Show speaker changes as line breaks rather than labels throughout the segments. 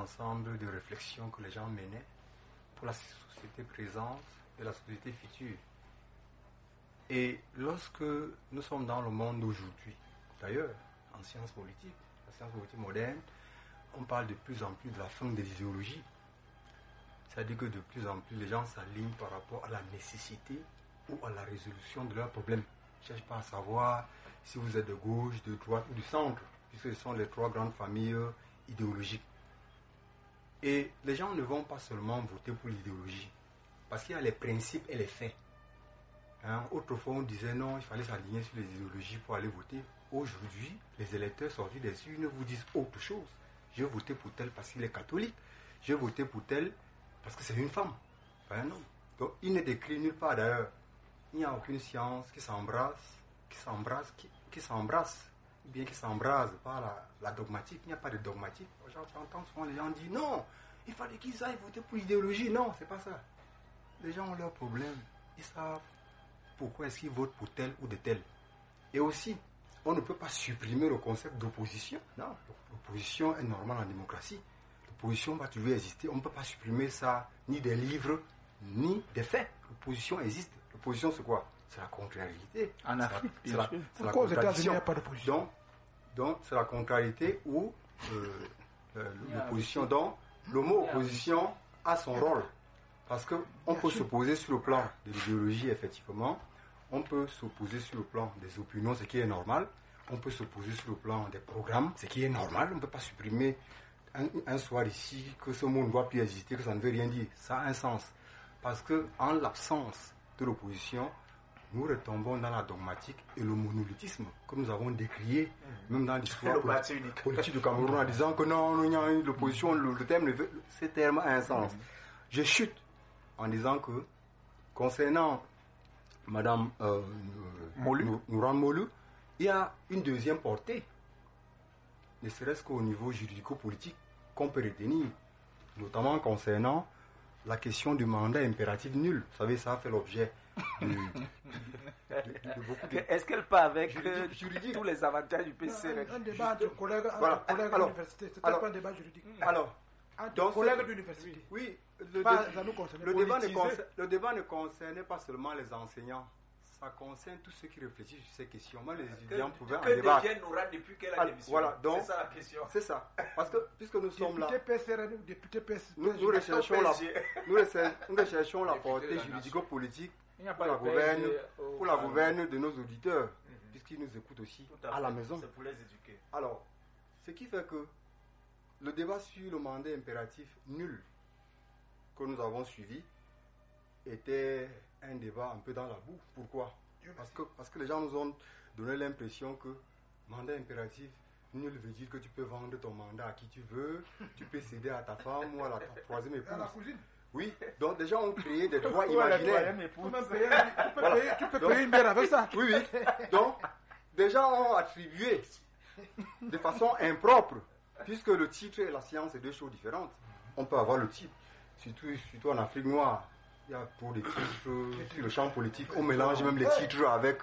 ensemble de réflexions que les gens menaient pour la société présente et la société future. Et lorsque nous sommes dans le monde d'aujourd'hui, d'ailleurs, en sciences politiques, la science politique moderne, on parle de plus en plus de la fin des idéologies. C'est-à-dire que de plus en plus, les gens s'alignent par rapport à la nécessité ou à la résolution de leurs problèmes. Ils ne cherchent pas à savoir si vous êtes de gauche, de droite ou du centre, puisque ce sont les trois grandes familles idéologiques. Et les gens ne vont pas seulement voter pour l'idéologie, parce qu'il y a les principes et les faits. Autrefois, on disait non, il fallait s'aligner sur les idéologies pour aller voter. Aujourd'hui, les électeurs sortis des urnes vous disent autre chose. Je vais voter pour tel parce qu'il est catholique. Je vais voter pour tel parce que c'est une femme, pas un homme. Donc, il n'est décrit nulle part d'ailleurs. Il n'y a aucune science qui s'embrasse, ou bien qui s'embrase par la dogmatique. Il n'y a pas de dogmatique. J'entends souvent les gens dire non, il fallait qu'ils aillent voter pour l'idéologie. Non, c'est pas ça. Les gens ont leurs problèmes. Ils savent pourquoi est-ce qu'ils votent pour tel ou de tel. Et aussi, on ne peut pas supprimer le concept d'opposition. Non, l'opposition est normale en démocratie. L'opposition va toujours exister. On ne peut pas supprimer ça, ni des livres, ni des faits. L'opposition existe. L'opposition, c'est quoi? C'est la contrariété.
En Afrique,
pourquoi aux États-Unis il n'y a pas d'opposition?
Donc, c'est la contrariété ou l'opposition. Donc, le mot opposition a son rôle. Parce qu'on peut s'opposer sur le plan de l'idéologie, effectivement. On peut s'opposer sur le plan des opinions, ce qui est normal. On peut s'opposer sur le plan des programmes, ce qui est normal. On ne peut pas supprimer un soir ici que ce monde ne doit plus exister, que ça ne veut rien dire. Ça a un sens. Parce qu'en l'absence de l'opposition, nous retombons dans la dogmatique et le monolithisme que nous avons décrié, même dans l'histoire politique du Cameroun, en disant que non, l'opposition, ce terme a un sens. Je chute en disant que, concernant Madame Nourane Molu, il y a une deuxième portée, ne serait-ce qu'au niveau juridico-politique, qu'on peut retenir, notamment concernant la question du mandat impératif nul. Vous savez, ça a fait l'objet de beaucoup de...
Est-ce qu'elle part avec tous les avantages du PC?
Un débat entre collègues à l'université, c'est pas un débat juridique.
Alors,
entre collègues d'université.
Oui, le débat ne concernait pas seulement les enseignants. Ça concerne tous ceux qui réfléchissent sur ces questions. Moi, les étudiants pouvaient en débattre.
Que devienne Noura depuis qu'elle a démissionné?
Voilà, donc,
c'est ça la question.
C'est ça. Parce que, puisque nous sommes là,
Député PS,
nous recherchons la portée juridico-politique pour la gouverne de nos auditeurs, puisqu'ils nous écoutent aussi à la maison.
C'est pour les éduquer.
Alors, ce qui fait que le débat sur le mandat impératif nul que nous avons suivi était un débat un peu dans la boue. Pourquoi? Parce que les gens nous ont donné l'impression que mandat impératif nul veut dire que tu peux vendre ton mandat à qui tu veux, tu peux céder à ta femme ou à ta troisième épouse.
À la cousine.
Oui, donc des gens ont créé des droits imaginaires.
Tu peux payer une bière avec ça.
Oui. Donc, des gens ont attribué de façon impropre, puisque le titre et la science sont deux choses différentes. On peut avoir le titre, surtout en Afrique noire. Il y a pour des titres sur le champ politique. On mélange même les titres avec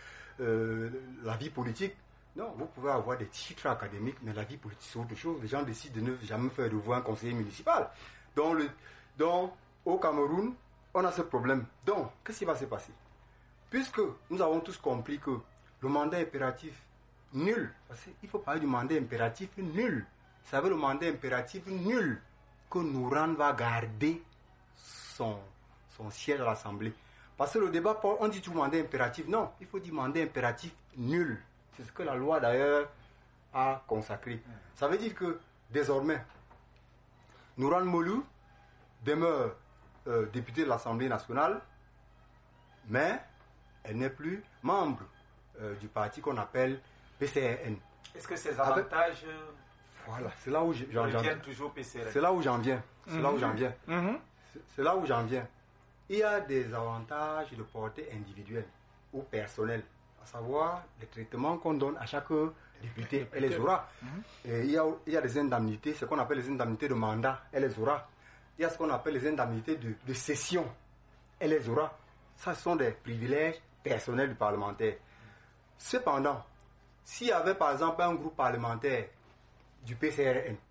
la vie politique. Non, vous pouvez avoir des titres académiques, mais la vie politique c'est autre chose. Les gens décident de ne jamais faire devoir un conseiller municipal. Donc, au Cameroun, on a ce problème. Donc, qu'est-ce qui va se passer? Puisque nous avons tous compris que le mandat impératif nul, parce qu'il faut parler du mandat impératif nul. Vous savez, le mandat impératif nul, que Nourane va garder son siège à l'Assemblée. Parce que le débat, on dit tout mandat impératif. Non, il faut dire mandat impératif nul. C'est ce que la loi d'ailleurs a consacré. Ça veut dire que désormais, Nourane Molu demeure députée de l'Assemblée nationale, mais elle n'est plus membre du parti qu'on appelle PCRN.
Est-ce que ces avantages
voilà, c'est là où j'en viens.
Toujours PCRN.
C'est là où j'en viens. C'est là où j'en viens. Il y a des avantages de portée individuelle ou personnelle, à savoir les traitements qu'on donne à chaque député, elle les aura. Et il y a des indemnités, ce qu'on appelle les indemnités de mandat, elle les aura. Il y a ce qu'on appelle les indemnités de session, elle les aura. Ça, ce sont des privilèges personnels du parlementaire. Cependant, s'il y avait par exemple un groupe parlementaire du PCRN